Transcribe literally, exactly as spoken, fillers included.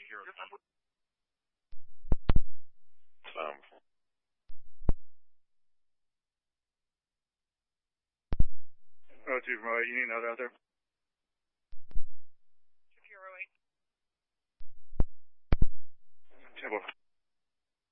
zero ten. Um, oh two from oh eight, you need another out there?